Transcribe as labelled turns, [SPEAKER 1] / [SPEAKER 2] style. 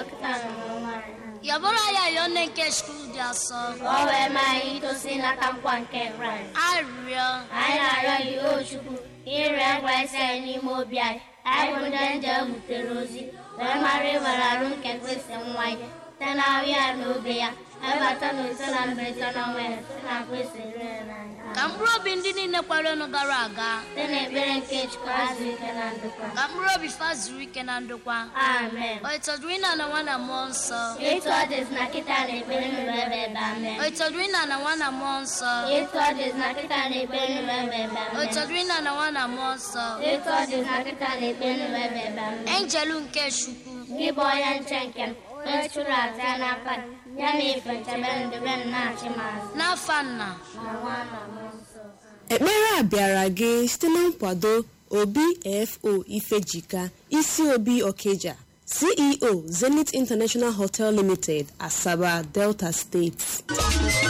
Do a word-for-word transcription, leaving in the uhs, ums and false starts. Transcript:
[SPEAKER 1] Yabora ya yone nke school dia so.
[SPEAKER 2] O we mai to sina kampwa nke Christ.
[SPEAKER 1] Ario.
[SPEAKER 2] Ai na ro yi o Chukwu. Ire Christ ni mo bia. Ai bu nje muterozi. We mari wararu nke Christ nwa. Tana wi anobe ya. Ebata no sala mbeta na we. Na Christ re na.
[SPEAKER 1] Kambro bindi ni ne kwalo no gara aga.
[SPEAKER 2] Tene bere nke Chukwu azike na ndokwa.
[SPEAKER 1] Kambro bi fazuri ke na ndokwa.
[SPEAKER 2] Amen.
[SPEAKER 1] O itodwina na wana monso.
[SPEAKER 2] Eto des na kita na ebere mi bebe amen.
[SPEAKER 1] O itodwina na wana monso.
[SPEAKER 2] Eto des na kita na ebere mi bebe amen.
[SPEAKER 1] O itodwina na wana monso.
[SPEAKER 2] Eto des na kita na ebere mi bebe amen.
[SPEAKER 1] Angelu nke Chukwu.
[SPEAKER 2] Gibo ya nchenken. Echura ta na fa. Ya mi fete ben de ben na chimaz.
[SPEAKER 1] Na fanna.
[SPEAKER 2] Na wana monso.
[SPEAKER 3] Ekpere a bịara gị site na nkwado Obi F O Ifejika, isi Obi Okeja, C E O Zenith International Hotel Limited, Asaba, Delta State.